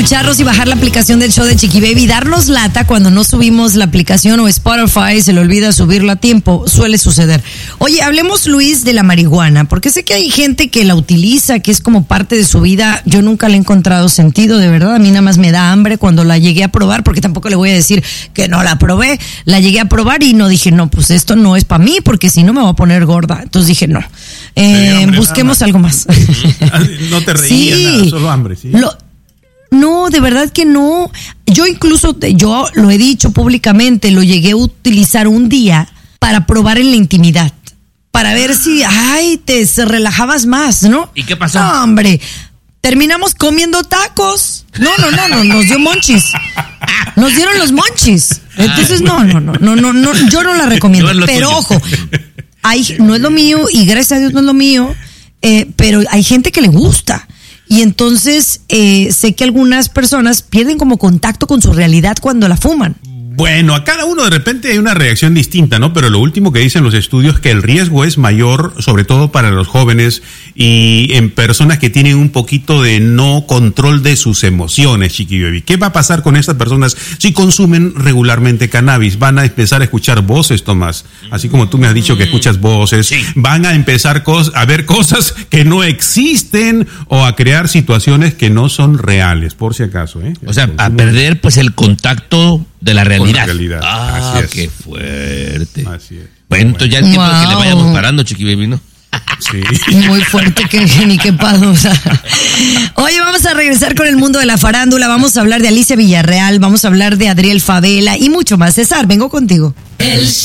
escucharnos y bajar la aplicación del show de Chiqui Baby. Darnos lata cuando no subimos la aplicación o Spotify, se le olvida subirlo a tiempo. Suele suceder. Oye, hablemos, Luis, de la marihuana, porque sé que hay gente que la utiliza, que es como parte de su vida. Yo nunca le he encontrado sentido, de verdad. A mí nada más me da hambre cuando la llegué a probar, porque tampoco le voy a decir que no la probé. La llegué a probar y no dije, no, pues esto no es para mí, porque si no me voy a poner gorda. Entonces dije, no. Busquemos algo más. No te reías, sí, nada, solo hambre, ¿sí? No, de verdad que no. Yo incluso, yo lo he dicho públicamente, lo llegué a utilizar un día para probar en la intimidad, para ver si, se relajabas más, ¿no? ¿Y qué pasó? No, hombre, terminamos comiendo tacos. No, nos dio monchis. Nos dieron los monchis. Entonces, no, yo no la recomiendo. No pero tuyo. ojo, no es lo mío y gracias a Dios no es lo mío, pero hay gente que le gusta. Y entonces sé que algunas personas pierden como contacto con su realidad cuando la fuman. Bueno, a cada uno de repente hay una reacción distinta, ¿no? Pero lo último que dicen los estudios es que el riesgo es mayor, sobre todo para los jóvenes y en personas que tienen un poquito de no control de sus emociones, Chiqui Baby. ¿Qué va a pasar con estas personas si consumen regularmente cannabis? Van a empezar a escuchar voces, Tomás. Así como tú me has dicho que escuchas voces. Sí. Van a empezar a ver cosas que no existen o a crear situaciones que no son reales, por si acaso, ¿eh? O sea, a perder pues el contacto de la realidad. Con la realidad. Así es. Qué fuerte. Así es. Bueno, entonces ya es tiempo de que le Wow. vayamos parando, Chiqui Baby, ¿no? Sí. Muy fuerte que ni qué pausa. Oye, vamos a regresar con el mundo de la farándula. Vamos a hablar de Alicia Villarreal, vamos a hablar de Adriel Favela y mucho más. César, vengo contigo.